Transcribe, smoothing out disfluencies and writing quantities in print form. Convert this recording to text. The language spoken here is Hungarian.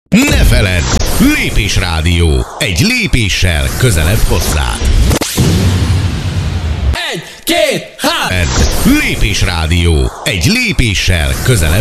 Ne feledd, Lépésrádió, egy lépéssel közelebb hozzád. 1, 2, 3! Lépésrádió, egy lépéssel közelebb